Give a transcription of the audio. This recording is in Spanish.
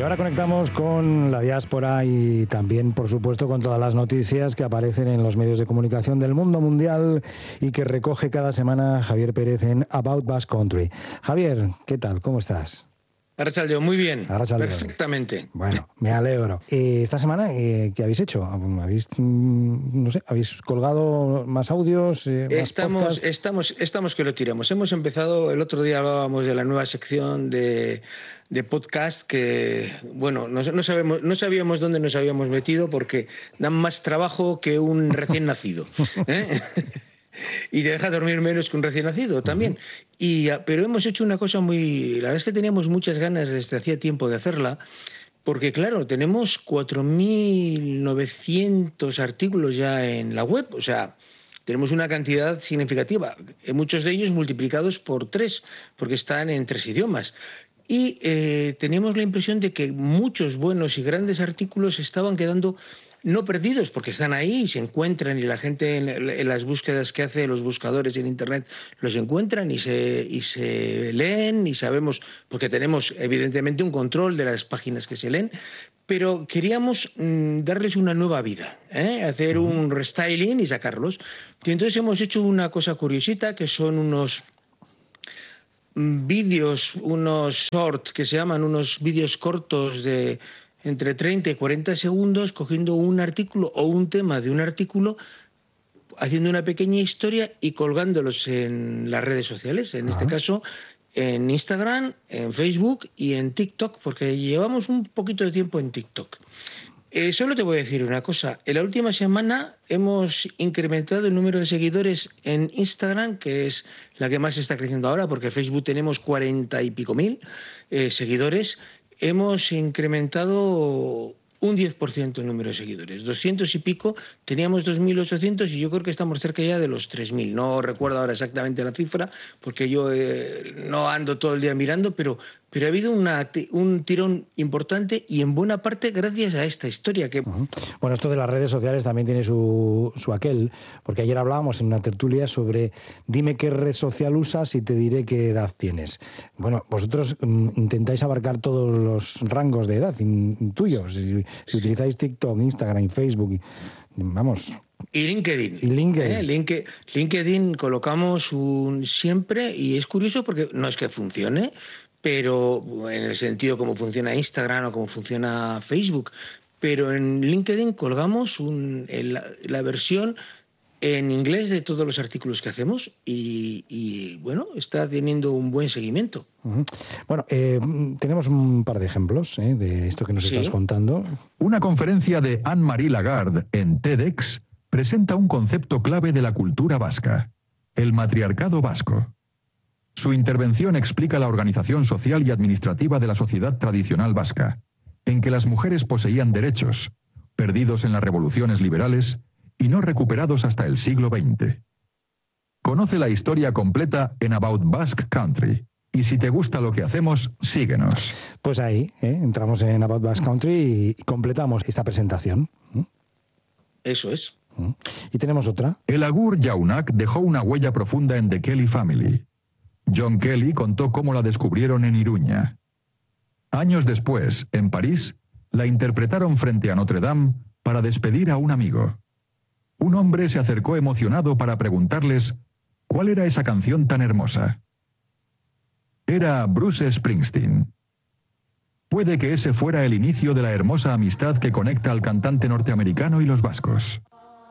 Y ahora conectamos con la diáspora y también, por supuesto, con todas las noticias que aparecen en los medios de comunicación del mundo mundial y que recoge cada semana Javier Pérez en About Basque Country. Javier, ¿qué tal? ¿Cómo estás? Arrachaldeón, muy bien. Arrachaldeón. Perfectamente. Bueno, me alegro. Esta semana, ¿qué habéis hecho? ¿Habéis colgado más audios? Estamos que lo tiramos. Hemos empezado, el otro día hablábamos de la nueva sección de podcast que, bueno, no sabíamos dónde nos habíamos metido porque dan más trabajo que un recién nacido. Y te deja dormir menos que un recién nacido también. Pero hemos hecho una cosa muy... La verdad es que teníamos muchas ganas desde hacía tiempo de hacerla, porque claro, tenemos 4.900 artículos ya en la web, o sea, tenemos una cantidad significativa, muchos de ellos multiplicados por 3, porque están en 3 idiomas. Y teníamos la impresión de que muchos buenos y grandes artículos estaban quedando no perdidos, porque están ahí y se encuentran, y la gente en las búsquedas que hace, los buscadores en Internet, los encuentran y se leen, y sabemos, porque tenemos evidentemente un control de las páginas que se leen, pero queríamos darles una nueva vida, hacer un restyling y sacarlos. Y entonces hemos hecho una cosa curiosita, que son unos vídeos, unos shorts que se llaman, unos vídeos cortos de entre 30 y 40 segundos, cogiendo un artículo o un tema de un artículo, haciendo una pequeña historia y colgándolos en las redes sociales, en este caso en Instagram, en Facebook y en TikTok, porque llevamos un poquito de tiempo en TikTok. Solo te voy a decir una cosa. En la última semana hemos incrementado el número de seguidores en Instagram, que es la que más está creciendo ahora, porque Facebook tenemos 40 y pico mil seguidores. Hemos incrementado un 10% el número de seguidores. 200 y pico, teníamos 2.800 y yo creo que estamos cerca ya de los 3.000. No recuerdo ahora exactamente la cifra, porque yo no ando todo el día mirando, pero ha habido un tirón importante, y en buena parte gracias a esta historia. Bueno, esto de las redes sociales también tiene su aquel, porque ayer hablábamos en una tertulia sobre dime qué red social usas y te diré qué edad tienes. Bueno, vosotros intentáis abarcar todos los rangos de edad tuyos. Si utilizáis TikTok, Instagram, Facebook, vamos... Y LinkedIn. LinkedIn colocamos siempre, y es curioso porque no es que funcione, pero en el sentido como funciona Instagram o como funciona Facebook, pero en LinkedIn colgamos la versión en inglés de todos los artículos que hacemos y bueno, está teniendo un buen seguimiento. Bueno, tenemos un par de ejemplos de esto que nos estás contando. Una conferencia de Anne-Marie Lagarde en TEDx presenta un concepto clave de la cultura vasca: el matriarcado vasco. Su intervención explica la organización social y administrativa de la sociedad tradicional vasca, en que las mujeres poseían derechos, perdidos en las revoluciones liberales y no recuperados hasta el siglo XX. Conoce la historia completa en About Basque Country. Y si te gusta lo que hacemos, síguenos. Pues ahí, entramos en About Basque Country y completamos esta presentación. Eso es. Y tenemos otra. El Agur Jaunak dejó una huella profunda en The Kelly Family. John Kelly contó cómo la descubrieron en Iruña. Años después, en París, la interpretaron frente a Notre Dame para despedir a un amigo. Un hombre se acercó emocionado para preguntarles cuál era esa canción tan hermosa. Era Bruce Springsteen. Puede que ese fuera el inicio de la hermosa amistad que conecta al cantante norteamericano y los vascos.